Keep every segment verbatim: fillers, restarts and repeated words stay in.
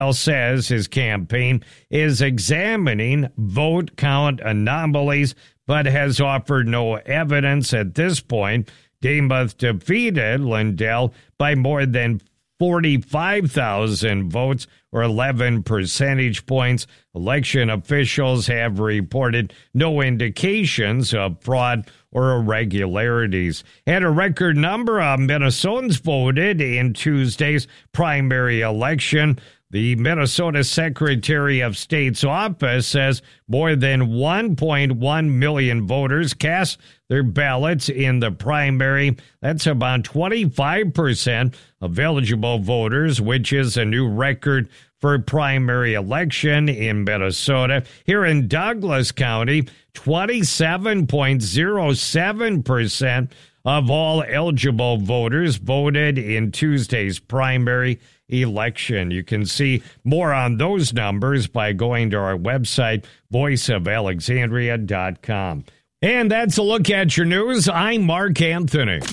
says his campaign is examining vote count anomalies, but has offered no evidence at this point. Demuth defeated Lindell by more than forty-five thousand votes, or eleven percentage points. Election officials have reported no indications of fraud or irregularities. And a record number of Minnesotans voted in Tuesday's primary election. The Minnesota Secretary of State's office says more than one point one million voters cast their ballots in the primary. That's about twenty-five percent of eligible voters, which is a new record for a primary election in Minnesota. Here in Douglas County, twenty-seven point zero seven percent of all eligible voters voted in Tuesday's primary election. You can see more on those numbers by going to our website, voice of alexandria dot com. And that's a look at your news. I'm Mark Anthony.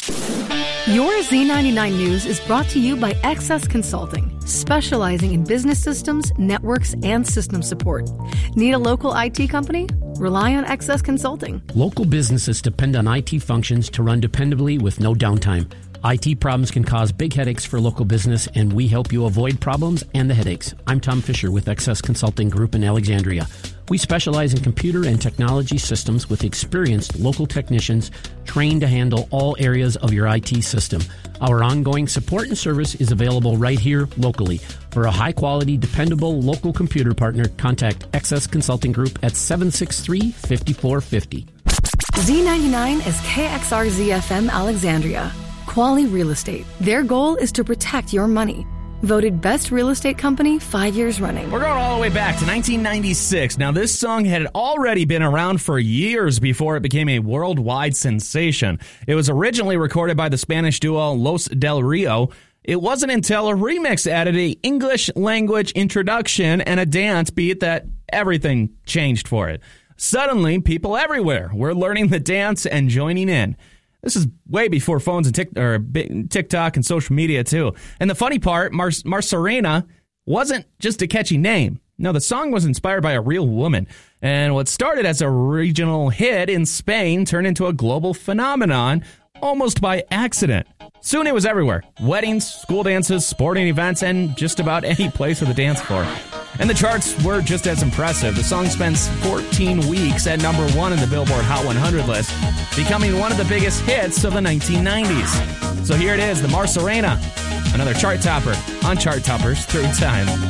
Your Z ninety-nine News is brought to you by X S Consulting, specializing in business systems, networks, and system support. Need a local I T company? Rely on X S Consulting. Local businesses depend on I T functions to run dependably with no downtime. I T problems can cause big headaches for local business, and we help you avoid problems and the headaches. I'm Tom Fisher with X S Consulting Group in Alexandria. We specialize in computer and technology systems with experienced local technicians trained to handle all areas of your I T system. Our ongoing support and service is available right here locally. For a high-quality, dependable local computer partner, contact X S Consulting Group at seven six three, five four five zero. Z ninety-nine is K X R Z F M Alexandria. Quality Real Estate. Their goal is to protect your money. Voted best real estate company five years running. We're going all the way back to nineteen ninety-six. Now, this song had already been around for years before it became a worldwide sensation. It was originally recorded by the Spanish duo Los Del Rio. It wasn't until a remix added a English language introduction and a dance beat that everything changed for it. Suddenly, people everywhere were learning the dance and joining in. This is way before phones and tic- or TikTok and social media, too. And the funny part, Mar- Marcerena wasn't just a catchy name. No, the song was inspired by a real woman. And what started as a regional hit in Spain turned into a global phenomenon almost by accident. Soon it was everywhere. Weddings, school dances, sporting events, and just about any place with a dance floor. And the charts were just as impressive. The song spends fourteen weeks at number one in the Billboard Hot one hundred list, becoming one of the biggest hits of the nineteen nineties. So here it is, the Marcerena, another chart topper on Chart Toppers Through Time.